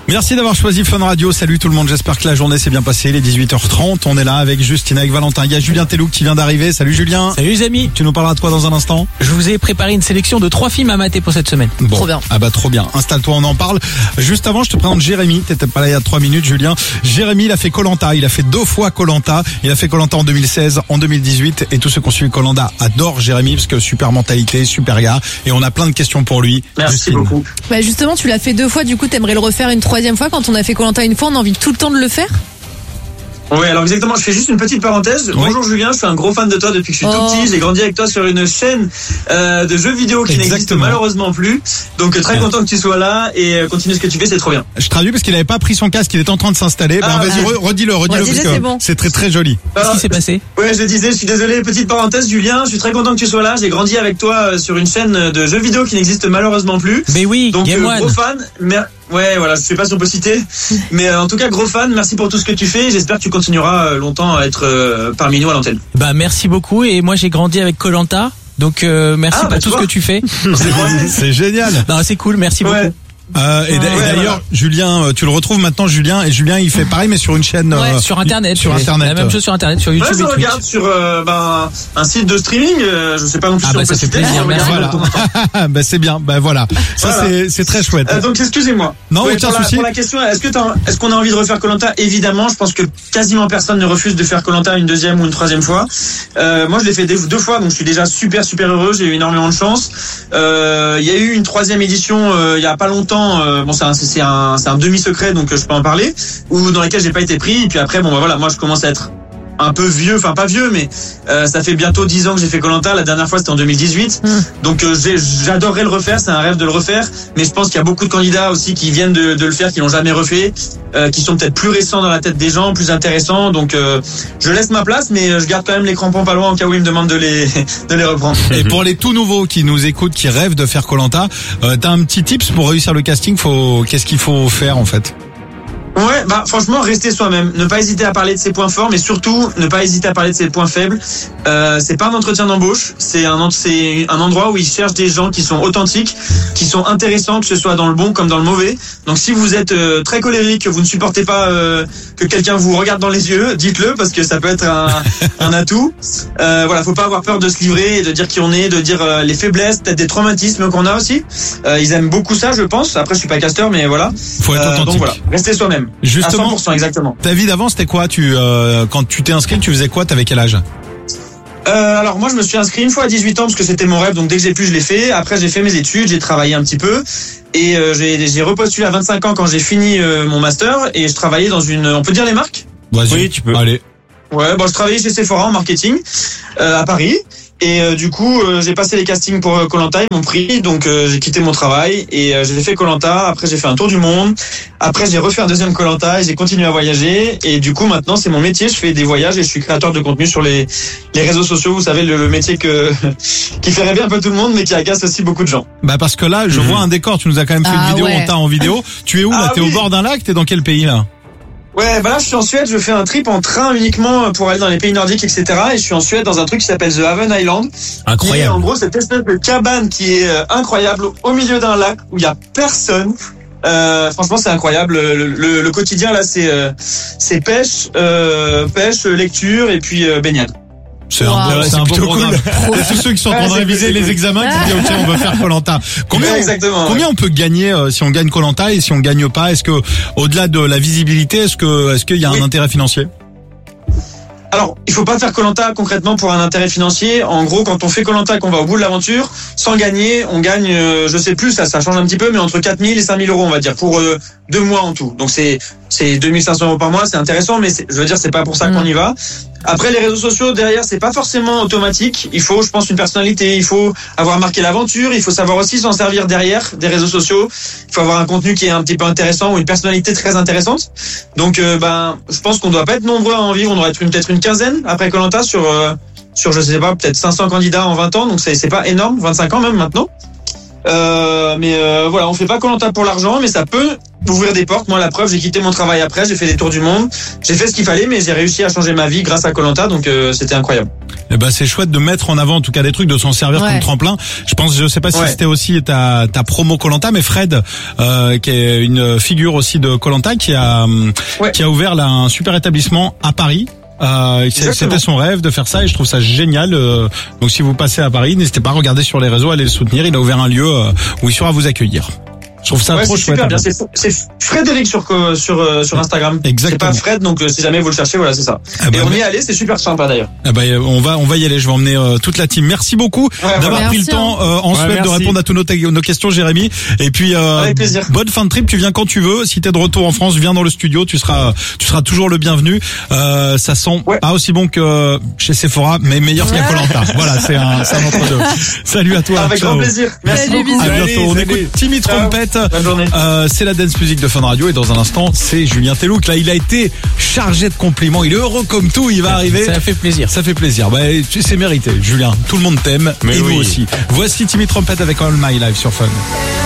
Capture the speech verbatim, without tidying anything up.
Merci d'avoir choisi Fun Radio. Salut tout le monde, j'espère que la journée s'est bien passée. Il est dix-huit heures trente, on est là avec Justine, avec Valentin. Il y a Julien Tellouk qui vient d'arriver. Salut Julien. Salut les amis. Tu nous parleras de quoi dans un instant? Je vous ai préparé une sélection de trois films à mater pour cette semaine. Bon. Trop bien. Ah bah trop bien. Installe-toi, on en parle. Juste avant, je te présente Jérémy. T'étais pas là il y a trois minutes, Julien. Jérémy, il a fait Koh-Lanta. Il a fait deux fois Koh-Lanta. Il a fait Koh-Lanta en deux mille seize, en deux mille dix-huit. Et tous ceux qui ont suivi Koh-Lanta adorent Jérémy parce que super mentalité, super gars. Et on a plein de questions pour lui. Merci Justine. beaucoup. Bah justement, tu l'as fait deux fois, du coup, t'aimerais le refaire une troisième fois. Quand on a fait Koh-Lanta une fois, on a envie tout le temps de le faire. Oui, alors exactement, je fais juste une petite parenthèse. Oui. Bonjour Julien, je suis un gros fan de toi depuis que je suis Oh. tout petit. J'ai grandi avec toi sur une chaîne euh, de jeux vidéo qui n'existe Exactement. malheureusement plus. Donc très Ouais. content que tu sois là et euh, continue ce que tu fais, c'est trop bien. Je traduis parce qu'il avait pas pris son casque, il est en train de s'installer. Ah, ben, vas-y, re- redis-le, redis-le Redis-le, parce c'est que bon. c'est très très joli. Qu'est-ce Alors, qui s'est passé? ouais, je disais, je suis désolé, petite parenthèse Julien, je suis très content que tu sois là. J'ai grandi avec toi euh, sur une chaîne de jeux vidéo qui n'existe malheureusement plus. Mais oui, Donc Game euh, One. gros fan, mer- ouais voilà, je sais pas si on peut citer, mais euh, en tout cas gros fan, merci pour tout ce que tu fais, j'espère que tu continueras euh, longtemps à être euh, parmi nous à l'antenne. Bah merci beaucoup, et moi j'ai grandi avec Koh-Lanta. Donc euh, merci Ah, pour bah, tout tu ce vois. que tu fais. C'est génial. Non, c'est cool, merci Ouais. beaucoup. Euh, et, d- et Ouais, d'ailleurs, voilà. Julien, euh, tu le retrouves maintenant, Julien, et Julien, il fait pareil, mais sur une chaîne. Ouais, euh, Sur internet. Sur c'est internet. La même chose sur internet, sur Ouais, YouTube je et Twitch. regarde sur euh, ben, un site de streaming, euh, je sais pas non plus Ah si bah, on ça peut fait citer. plaisir, je regarde merci. de temps en temps. bah c'est bien, bah voilà. Ça Voilà. c'est c'est très chouette. Euh, donc excusez-moi. Non, Ouais, aucun pour, la, souci. pour la question, est-ce que t'as- est-ce qu'on a envie de refaire Koh-Lanta? Évidemment, je pense que quasiment personne ne refuse de faire Koh-Lanta une deuxième ou une troisième fois. Euh, moi, je l'ai fait deux, deux fois, donc je suis déjà super super heureux. J'ai eu énormément de chance. Euh, Il y a eu une troisième édition euh, il y a pas longtemps. Euh, bon, c'est un c'est un c'est un demi-secret, donc euh, je peux en parler. Ou dans laquelle j'ai pas été pris. Et puis après, bon, bah voilà, moi je commence à être un peu vieux, enfin pas vieux, mais euh, ça fait bientôt dix ans que j'ai fait Koh-Lanta. La dernière fois c'était en deux mille dix-huit. Mm. Donc euh, j'ai- j'adorerais le refaire, c'est un rêve de le refaire. Mais je pense qu'il y a beaucoup de candidats aussi qui viennent de, de le faire, qui l'ont jamais refait, euh, qui sont peut-être plus récents dans la tête des gens, plus intéressants. Donc euh, je laisse ma place, mais je garde quand même les crampons pas loin en cas où ils me demandent de les de les reprendre. Et pour les tout nouveaux qui nous écoutent, qui rêvent de faire Koh-Lanta, euh, t'as un petit tips pour réussir le casting? Faut qu'est-ce qu'il faut faire en fait? Ouais, bah franchement, rester soi-même. Ne pas hésiter à parler de ses points forts, mais surtout ne pas hésiter à parler de ses points faibles. Euh, c'est pas un entretien d'embauche, c'est un en- c'est un endroit où ils cherchent des gens qui sont authentiques, qui sont intéressants, que ce soit dans le bon comme dans le mauvais. Donc si vous êtes euh, très colérique, que vous ne supportez pas euh, que quelqu'un vous regarde dans les yeux, dites-le parce que ça peut être un, un atout. Euh, voilà, faut pas avoir peur de se livrer et de dire qui on est, de dire euh, les faiblesses, peut-être des traumatismes qu'on a aussi. Euh, ils aiment beaucoup ça, je pense. Après, je suis pas casteur, mais voilà. Faut être Euh, authentique. donc voilà, restez soi-même. À cent Justement, pour cent exactement. ta vie d'avant c'était quoi? Tu euh, quand tu t'es inscrit, tu faisais quoi? T'avais quel âge? Euh, alors moi je me suis inscrit une fois à dix-huit ans parce que c'était mon rêve, donc dès que j'ai pu je l'ai fait. Après j'ai fait mes études, j'ai travaillé un petit peu et euh, j'ai j'ai repostulé à vingt-cinq ans quand j'ai fini euh, mon master et je travaillais dans une, on peut dire les marques? Vas-y. Oui, tu peux. Allez. Ouais, bon je travaillais chez Sephora en marketing euh, à Paris et euh, du coup euh, j'ai passé les castings pour euh, Koh-Lanta, ils m'ont pris, donc euh, j'ai quitté mon travail et euh, j'ai fait Koh-Lanta. Après j'ai fait un tour du monde, après j'ai refait un deuxième Koh-Lanta et j'ai continué à voyager et du coup maintenant c'est mon métier, je fais des voyages et je suis créateur de contenu sur les les réseaux sociaux, vous savez le, le métier que qui fait rêver un peu tout le monde mais qui agace aussi beaucoup de gens. Bah parce que là, je vois un décor. Tu nous as quand même fait Ah une vidéo, ouais. on t'a en vidéo. Tu es où là? Ah T'es au oui. bord d'un lac? T'es dans quel pays là? Ouais, bah là je suis en Suède, je fais un trip en train uniquement pour aller dans les pays nordiques, et cetera. Et je suis en Suède dans un truc qui s'appelle The Haven Island. Qui est en Incroyable. gros cette espèce de cabane qui est euh, incroyable au milieu d'un lac où il y a personne. Euh, franchement c'est incroyable. Le, le, le quotidien là c'est euh, c'est pêche, euh, pêche, lecture et puis euh, baignade. C'est un Wow. beau, Ouais, c'est c'est un beau plutôt programme. C'est tous ceux qui sont en train Ouais, de c'est réviser cool, c'est les cool. examens qui se disent ok, on va faire Koh-Lanta. Combien Ouais, on- exactement. Combien ouais. on peut gagner euh, si on gagne Koh-Lanta et si on gagne pas? Est-ce que au-delà de la visibilité, est-ce que est-ce qu'il y a Oui. un intérêt financier? Alors, il faut pas faire Koh-Lanta concrètement pour un intérêt financier. En gros, quand on fait Koh-Lanta et qu'on va au bout de l'aventure, sans gagner, on gagne, euh, je sais plus, ça, ça change un petit peu, mais entre quatre mille et cinq mille euros, on va dire, pour euh, deux mois en tout. Donc c'est c'est deux mille cinq cents euros par mois, c'est intéressant, mais c'est- je veux dire, c'est pas pour ça Mm. qu'on y va. Après, les réseaux sociaux derrière, c'est pas forcément automatique. Il faut, je pense, une personnalité. Il faut avoir marqué l'aventure. Il faut savoir aussi s'en servir derrière des réseaux sociaux. Il faut avoir un contenu qui est un petit peu intéressant ou une personnalité très intéressante. Donc, euh, ben, je pense qu'on doit pas être nombreux à en vivre. On doit être une peut-être une quinzaine après Koh-Lanta sur euh, sur je sais pas, peut-être cinq cents candidats en vingt ans. Donc c'est c'est pas énorme, vingt-cinq ans même maintenant. Euh, mais euh, voilà, on fait pas Koh-Lanta pour l'argent, mais ça peut ouvrir des portes. Moi, la preuve, j'ai quitté mon travail après, j'ai fait des tours du monde, j'ai fait ce qu'il fallait, mais j'ai réussi à changer ma vie grâce à Koh-Lanta, donc euh, c'était incroyable. Eh ben c'est chouette de mettre en avant en tout cas des trucs, de s'en servir Ouais. comme tremplin. Je pense, je sais pas si Ouais. c'était aussi ta ta promo Koh-Lanta, mais Fred, euh, qui est une figure aussi de Koh-Lanta, qui a Ouais. qui a ouvert là un super établissement à Paris. Euh, c'est- Exactement. c'était son rêve de faire ça et je trouve ça génial. Euh, donc si vous passez à Paris, n'hésitez pas à regarder sur les réseaux, allez le soutenir. Il a ouvert un lieu euh, où il saura vous accueillir. Je trouve ça Ouais, trop c'est chouette. super bien. C'est, c'est Frédéric sur co- sur euh, sur Instagram. Exactement. C'est pas Fred, donc euh, si jamais vous le cherchez, voilà, c'est ça. Ah bah, Et on mais- y est allé, c'est super sympa d'ailleurs. Ah bah, on va on va y aller. Je vais emmener euh, toute la team. Merci beaucoup Ouais, d'avoir voilà. pris le Merci, temps euh, en Ouais, Suède de merci. répondre à toutes nos, ta- nos questions, Jérémy. Et puis euh, Avec plaisir. bonne fin de trip. Tu viens quand tu veux. Si t'es de retour en France, viens dans le studio. Tu seras tu seras toujours le bienvenu. Euh, ça sent Ouais. pas aussi bon que chez Sephora, mais meilleur qu'à Koh-Lanta. Voilà, c'est un c'est un entre deux. Salut à toi. Avec Ciao. grand plaisir. Merci Salut, beaucoup. À bisous. bientôt. On Salut, écoute salut. Timmy Ciao. Trompette. Bonne journée. Euh, c'est la dance music de Fun Radio et dans un instant c'est Julien Telouk. Là il a été chargé de compliments. Il est heureux comme tout. Il va arriver. Ça fait plaisir. Ça fait plaisir. Bah, tu c'est mérité, Julien. Tout le monde t'aime Mais et oui. nous aussi. Voici Timmy Trompette avec All My Life sur Fun.